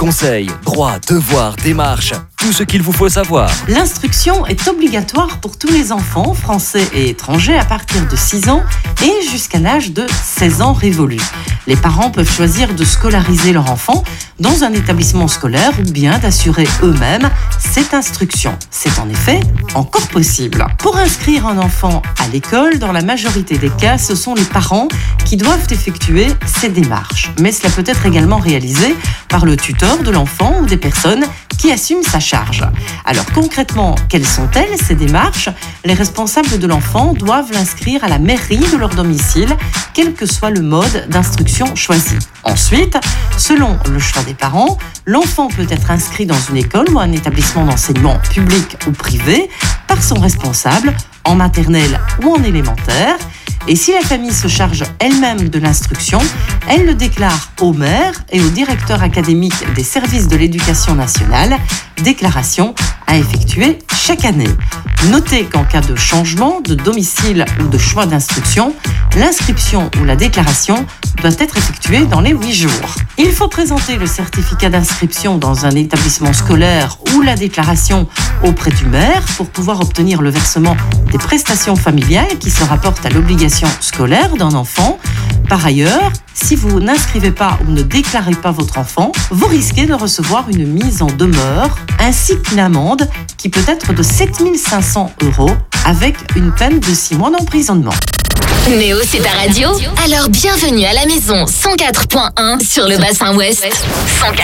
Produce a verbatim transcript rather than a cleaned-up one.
conseils, droits, devoirs, démarches, tout ce qu'il vous faut savoir. L'instruction est obligatoire pour tous les enfants, français et étrangers, à partir de six ans et jusqu'à l'âge de seize ans révolu. Les parents peuvent choisir de scolariser leur enfant dans un établissement scolaire ou bien d'assurer eux-mêmes cette instruction. C'est en effet encore possible. Pour inscrire un enfant à l'école, dans la majorité des cas, ce sont les parents qui doivent effectuer ces démarches. Mais cela peut être également réalisé par le tuteur de l'enfant ou des personnes qui assument sa charge. Alors concrètement, quelles sont-elles ces démarches ? Les responsables de l'enfant doivent l'inscrire à la mairie de leur domicile, quel que soit le mode d'instruction choisi. Ensuite, selon le choix des parents, l'enfant peut être inscrit dans une école ou un établissement d'enseignement public ou privé par son responsable, en maternelle ou en élémentaire. Et si la famille se charge elle-même de l'instruction, elle le déclare au maire et au directeur académique des services de l'éducation nationale, déclaration à effectuer chaque année. Notez qu'en cas de changement de domicile ou de choix d'instruction, l'inscription ou la déclaration doit être effectuée dans les huit jours. Il faut présenter le certificat d'inscription dans un établissement scolaire ou la déclaration auprès du maire pour pouvoir obtenir le versement des prestations familiales qui se rapportent à l'obligation scolaire d'un enfant. Par ailleurs, si vous n'inscrivez pas ou ne déclarez pas votre enfant, vous risquez de recevoir une mise en demeure ainsi qu'une amende qui peut être de sept mille cinq cents euros avec une peine de six mois d'emprisonnement. Néo, c'est ta radio ? Alors bienvenue à la maison cent quatre point un sur le bassin ouest.